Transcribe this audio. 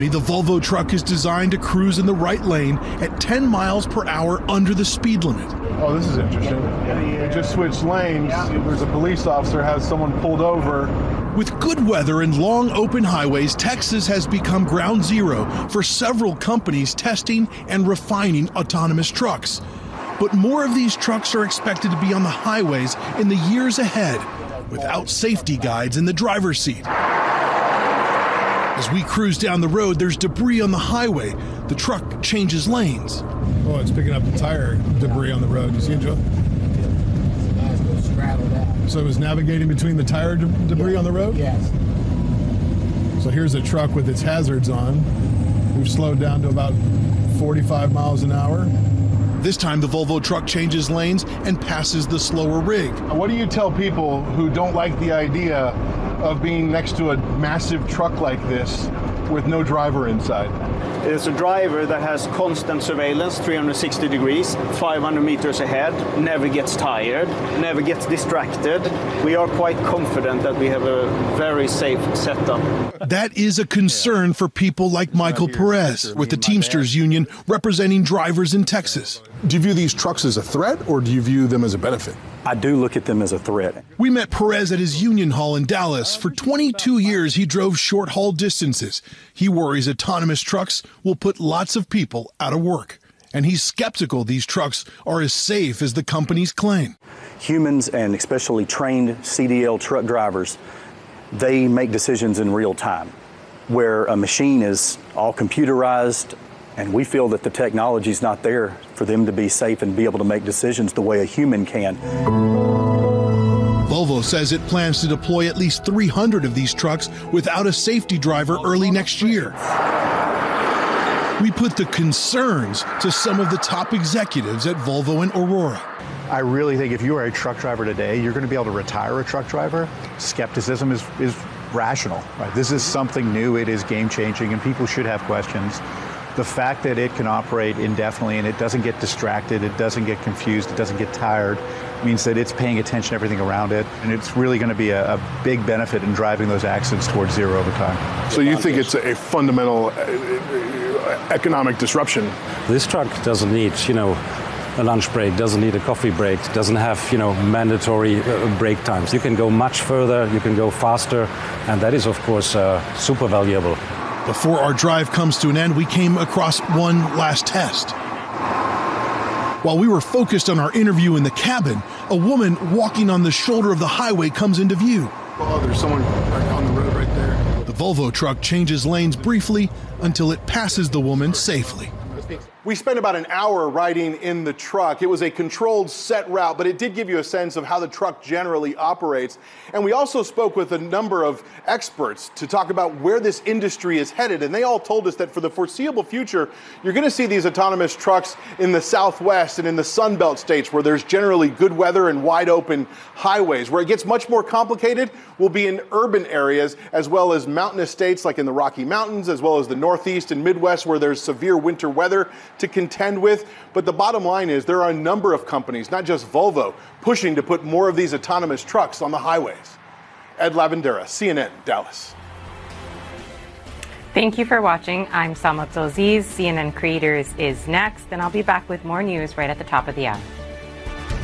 The Volvo truck is designed to cruise in the right lane at 10 miles per hour under the speed limit. Oh, this is interesting. They just switched lanes. There's a police officer, has someone pulled over. With good weather and long open highways, Texas has become ground zero for several companies testing and refining autonomous trucks. But more of these trucks are expected to be on the highways in the years ahead, without safety guides in the driver's seat. As we cruise down the road, there's debris on the highway. The truck changes lanes. Oh, it's picking up the tire debris on the road. You see it, Joe? So it was navigating between the tire debris on the road? Yes. So here's a truck with its hazards on. We've slowed down to about 45 miles an hour. This time the Volvo truck changes lanes and passes the slower rig. What do you tell people who don't like the idea of being next to a massive truck like this with no driver inside? It's a driver that has constant surveillance, 360 degrees, 500 meters ahead, never gets tired, never gets distracted. We are quite confident that we have a very safe setup. That is a concern for people like Michael Perez with the Teamsters Union representing drivers in Texas. Do you view these trucks as a threat, or do you view them as a benefit? I do look at them as a threat. We met Perez at his union hall in Dallas. For 22 years, he drove short-haul distances. He worries autonomous trucks will put lots of people out of work. And he's skeptical these trucks are as safe as the companies claim. Humans, and especially trained CDL truck drivers, they make decisions in real time, where a machine is all computerized, and we feel that the technology is not there for them to be safe and be able to make decisions the way a human can. Volvo says it plans to deploy at least 300 of these trucks without a safety driver early next year. We put the concerns to some of the top executives at Volvo and Aurora. I really think if you are a truck driver today, you're going to be able to retire a truck driver. Skepticism is rational, right? This is something new, it is game-changing, and people should have questions. The fact that it can operate indefinitely and it doesn't get distracted, it doesn't get confused, it doesn't get tired, means that it's paying attention to everything around it, and it's really going to be a big benefit in driving those accidents towards zero over time. So you think it's a fundamental economic disruption? This truck doesn't need, a lunch break, doesn't need a coffee break, doesn't have, mandatory break times. You can go much further, you can go faster, and that is, of course, super valuable. Before our drive comes to an end, we came across one last test. While we were focused on our interview in the cabin, a woman walking on the shoulder of the highway comes into view. Oh, there's someone on the road right there. The Volvo truck changes lanes briefly until it passes the woman safely. We spent about an hour riding in the truck. It was a controlled set route, but it did give you a sense of how the truck generally operates. And we also spoke with a number of experts to talk about where this industry is headed. And they all told us that for the foreseeable future, you're going to see these autonomous trucks in the Southwest and in the Sun Belt states where there's generally good weather and wide open highways. Where it gets much more complicated will be in urban areas as well as mountainous states like in the Rocky Mountains, as well as the Northeast and Midwest where there's severe winter weather to contend with. But the bottom line is there are a number of companies, not just Volvo, pushing to put more of these autonomous trucks on the highways. Ed Lavandera, CNN, Dallas. Thank you for watching. I'm Salma Abdulaziz. CNN Creators is next, and I'll be back with more news right at the top of the hour.